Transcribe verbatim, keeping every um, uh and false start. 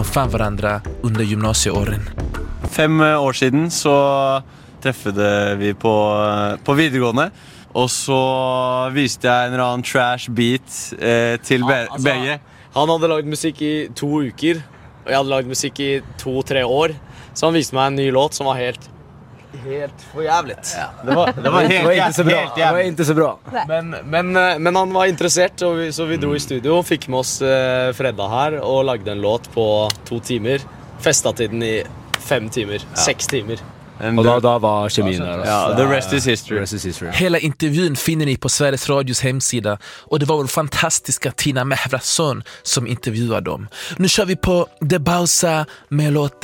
fann varandra under gymnasieåren. Fem år siden så träffade vi på, på videregående. Och så visste jag en eller annan trash beat eh, till ja, be- alltså, begge. Han hade lagt musik i två veckor och jag hade lagt musik i två, tre år. Så han visste mig en ny låt som var helt helt för jävligt. Ja, det var det var helt, det var inte så bra. Helt det var inte så bra. Men men men han var intresserad så vi så vi drog i studio och fick med oss eh, Fredda här och lagde en låt på två timmar. Festade till den i fem timmar, ja. sex timmar. Och då, då var kemin där. Ja, the rest is history. Rest is history. Hela intervjun finner ni på Sveriges Radios hemsida och det var vår fantastiska Tina Mehvrasson som intervjuade dem. Nu kör vi på The Bausa med låten